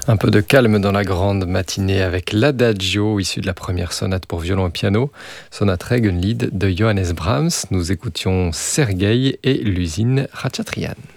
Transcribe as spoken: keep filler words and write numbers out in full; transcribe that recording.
Un peu de calme dans la grande matinée avec l'Adagio issu de la première sonate pour violon et piano, sonate Regenlied de Johannes Brahms. Nous écoutions Sergueï et l'usine Ratchatrian.